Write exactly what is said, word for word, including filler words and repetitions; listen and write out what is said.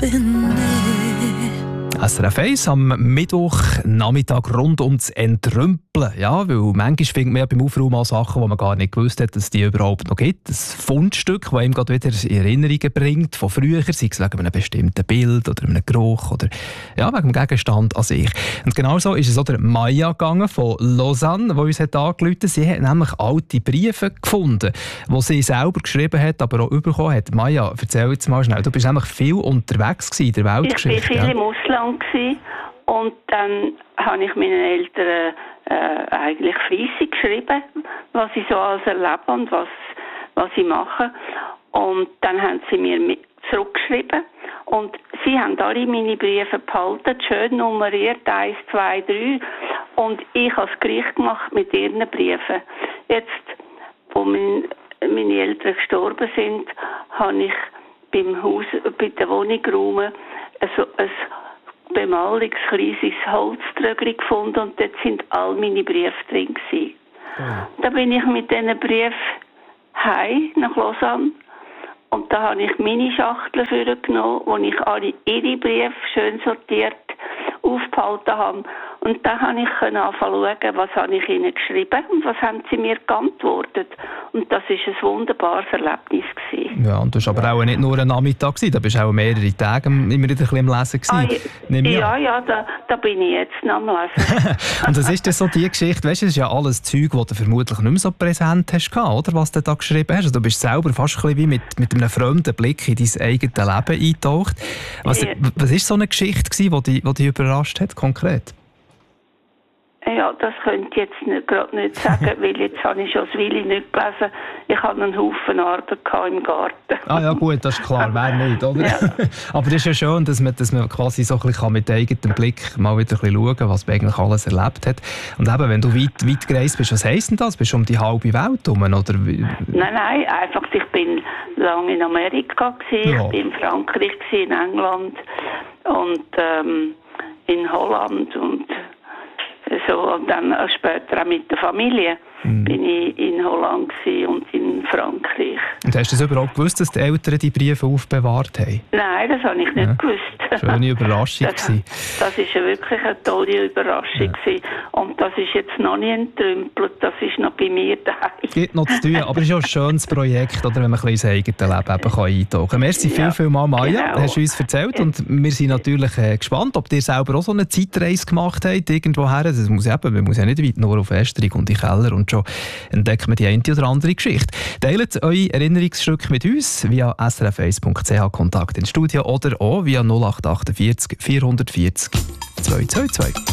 bin ich. S R F eins am Mittwochnachmittag rund ums Entrümpeln. Ja, weil manchmal findet man ja beim Aufräumen auch Sachen, die man gar nicht gewusst hat, dass es die überhaupt noch gibt. Ein Fundstück, das einem gerade wieder in Erinnerungen bringt von früher, sei es wegen einem bestimmten Bild oder einem Geruch oder ja, wegen dem Gegenstand an sich. Und genauso ist es auch der Maya gegangen von Lausanne, die uns hat angerufen hat. Sie hat nämlich alte Briefe gefunden, die sie selber geschrieben hat, aber auch bekommen hat. Maya, erzähl jetzt mal schnell. Du bist nämlich viel unterwegs in der Weltgeschichte. Ich bin viel ja. im Ausland gewesen. Und dann habe ich meinen Eltern äh, eigentlich fleissig geschrieben, was ich so alles erlebe und was, was ich mache. Und dann haben sie mir mit zurückgeschrieben. Und sie haben alle meine Briefe behalten, schön nummeriert, eins, zwei, drei. Und ich habe das Gericht gemacht mit ihren Briefen. Jetzt, wo mein, meine Eltern gestorben sind, habe ich beim Haus, bei der Wohnung räumen, also ein bemalungskleines Holztrögli gefunden und dort sind all meine Briefe drin gewesen. Oh. Da bin ich mit diesen Briefen heim nach Lausanne und da habe ich meine Schachtel vorgenommen, wo ich alle ihre Briefe schön sortiert aufgehalten habe. Und dann konnte ich anfangen zu schauen, was habe ich ihnen geschrieben und was haben sie mir geantwortet. Und das war ein wunderbares Erlebnis gewesen. Ja, und du warst aber auch nicht nur ein Nachmittag gewesen, da bist du auch mehrere Tage immer wieder ein bisschen am Lesen gewesen. Ah, ja, ja, da, da bin ich jetzt noch am Lesen. Und das ist dann so die Geschichte, weißt du, das ist ja alles Zeug, das du vermutlich nicht mehr so präsent hast, oder was du da geschrieben hast. Also, du bist selber fast ein bisschen wie mit, mit einem fremden Blick in dein eigenes Leben eingetaucht. Was, ja. was war so eine Geschichte gewesen, die dich, die dich überrascht hat, konkret? Ja, das könnte ich jetzt nicht, gerade nicht sagen, weil jetzt habe ich schon das Willi nicht gelesen. Ich hatte einen Haufen Arbeit im Garten. Ah ja gut, das ist klar, wer nicht, oder? Ja. Aber es ist ja schön, dass man, dass man quasi so ein bisschen mit eigenem Blick mal wieder ein bisschen schauen kann, was man eigentlich alles erlebt hat. Und eben, wenn du weit, weit gereist bist, was heisst denn das? Bist du um die halbe Welt herum, oder? Nein, nein, einfach, ich bin lange in Amerika gewesen, ja. Ich bin in Frankreich gewesen, in England und ähm, in Holland und so, und dann später auch mit der Familie mhm. bin ich in Holland und in Frankreich. Und hast du das überhaupt gewusst, dass die Eltern die Briefe aufbewahrt haben? Nein, das habe ich nicht ja. gewusst. Schöne Überraschung. Das, das war wirklich eine tolle Überraschung. Ja. Und das ist jetzt noch nicht entrümpelt, das ist noch bei mir daheim. Es gibt noch zu tun, aber es ist auch ein schönes Projekt, oder, wenn man ein bisschen ins eigene Leben eben eintauchen kann. Merci ja. viel, viel mal, Maya, genau. hast du uns erzählt. Und wir sind natürlich äh, gespannt, ob ihr selber auch so eine Zeitreise gemacht habt, irgendwoher. Das muss eben, man muss ja nicht weit, nur auf Esterung und in den Keller und schon entdeckt man die eine oder andere Geschichte. Teilt eure Erinnerungsstücke mit uns via s r f eins punkt c h Kontakt ins Studio oder auch via null acht vier acht vier vier vier zwei zwei zwei.